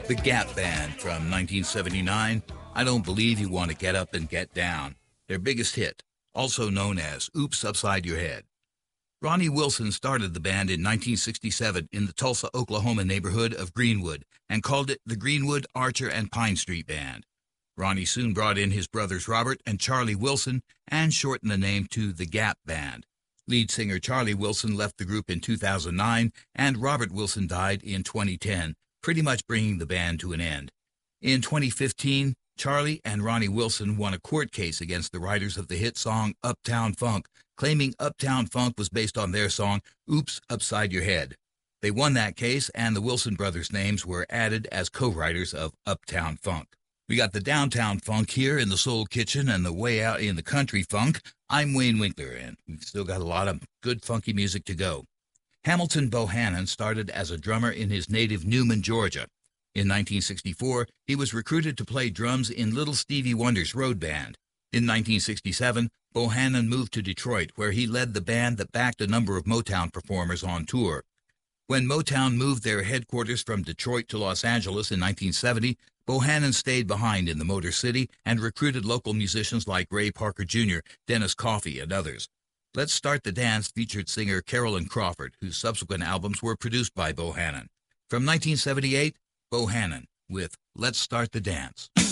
The Gap Band from 1979, I Don't Believe You Want to Get Up and Get Down, their biggest hit, also known as Oops Upside Your Head. Ronnie Wilson started the band in 1967 in the Tulsa, Oklahoma neighborhood of Greenwood and called it the Greenwood, Archer, and Pine Street Band. Ronnie soon brought in his brothers Robert and Charlie Wilson and shortened the name to the Gap Band. Lead singer Charlie Wilson left the group in 2009 and Robert Wilson died in 2010, pretty much bringing the band to an end. In 2015, Charlie and Ronnie Wilson won a court case against the writers of the hit song Uptown Funk, claiming Uptown Funk was based on their song Oops Upside Your Head. They won that case, and the Wilson brothers' names were added as co-writers of Uptown Funk. We got the downtown funk here in the Soul Kitchen and the way out in the country funk. I'm Wayne Winkler, and we've still got a lot of good funky music to go. Hamilton Bohannon started as a drummer in his native Newman, Georgia. In 1964, he was recruited to play drums in Little Stevie Wonder's road band. In 1967, Bohannon moved to Detroit, where he led the band that backed a number of Motown performers on tour. When Motown moved their headquarters from Detroit to Los Angeles in 1970, Bohannon stayed behind in the Motor City and recruited local musicians like Ray Parker Jr., Dennis Coffey, and others. Let's Start the Dance featured singer Carolyn Crawford, whose subsequent albums were produced by Bohannon. From 1978, Bohannon with Let's Start the Dance.